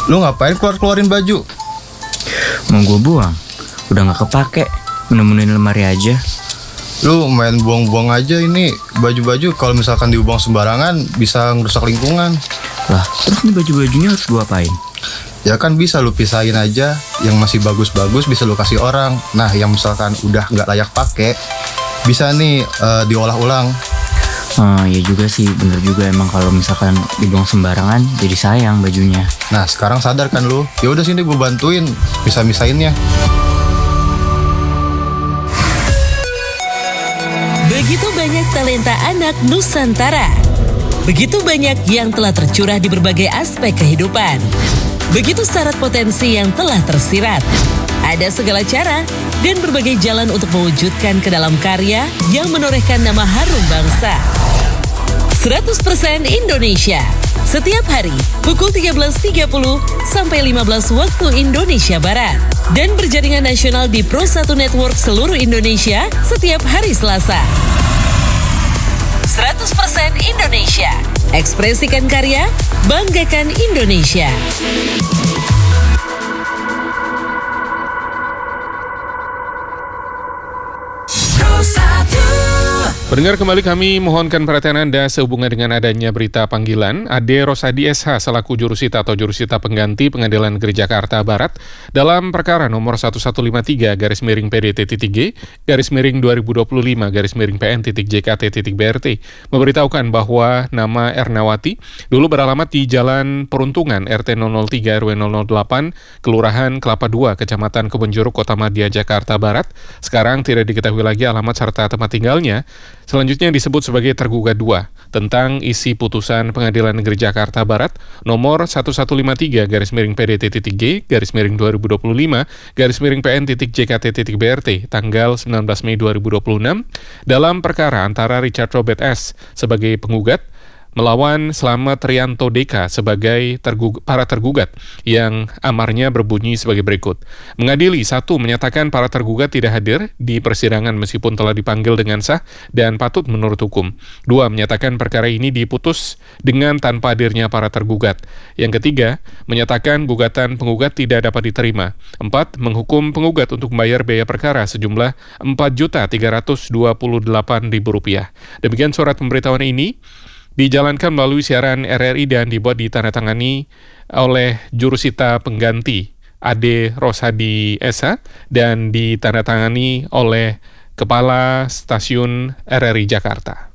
Lu ngapain keluarin baju? Mau gue buang, udah gak kepake. Nemenin lemari aja. Lu main buang-buang aja ini baju-baju. Kalau misalkan dibuang sembarangan bisa ngerusak lingkungan. Lah, terus nih baju-bajunya harus gue apain? Ya kan bisa lu pisahin aja. Yang masih bagus-bagus bisa lu kasih orang. Nah yang misalkan udah gak layak pakai bisa nih diolah ulang. Ya juga sih, bener juga emang kalau misalkan dibuang sembarangan jadi sayang bajunya. Nah sekarang sadar kan lu? Ya udah sini gue bantuin misah-misahinnya. Begitu banyak talenta anak Nusantara. Begitu banyak yang telah tercurah di berbagai aspek kehidupan. Begitu syarat potensi yang telah tersirat. Ada segala cara dan berbagai jalan untuk mewujudkan ke dalam karya yang menorehkan nama harum bangsa. 100% Indonesia. Setiap hari pukul 13.30 sampai 15 waktu Indonesia Barat. Dan berjaringan nasional di Pro 1 Network seluruh Indonesia setiap hari Selasa. 100% Indonesia. Ekspresikan karya, banggakan Indonesia. Pendengar, kembali kami mohonkan perhatian Anda sehubungan dengan adanya berita panggilan Ade Rosadi SH selaku jurusita atau jurusita pengganti Pengadilan Negeri Jakarta Barat dalam perkara nomor 1153-PDT-G-2025-PN-JKT-BRT memberitahukan bahwa nama Ernawati dulu beralamat di Jalan Peruntungan RT 003 RW 008 Kelurahan Kelapa II, Kecamatan Kebonjeruk, Kotamadya, Jakarta Barat. Sekarang tidak diketahui lagi alamat serta tempat tinggalnya. Selanjutnya disebut sebagai tergugat 2 tentang isi putusan Pengadilan Negeri Jakarta Barat nomor 1153-PDT-G-2025-PN-JKT-BRT tanggal 19 Mei 2026 dalam perkara antara Richard Robert S. sebagai penggugat melawan Slamet Rianto Deka sebagai para tergugat yang amarnya berbunyi sebagai berikut. Mengadili, 1. Menyatakan para tergugat tidak hadir di persidangan meskipun telah dipanggil dengan sah dan patut menurut hukum. 2. Menyatakan perkara ini diputus dengan tanpa hadirnya para tergugat. Yang ketiga, menyatakan gugatan penggugat tidak dapat diterima. 4. Menghukum penggugat untuk membayar biaya perkara sejumlah Rp4.328.000. Demikian surat pemberitahuan ini dijalankan melalui siaran RRI dan dibuat ditandatangani oleh jurusita pengganti Ade Rosadi SH dan ditandatangani oleh Kepala Stasiun RRI Jakarta.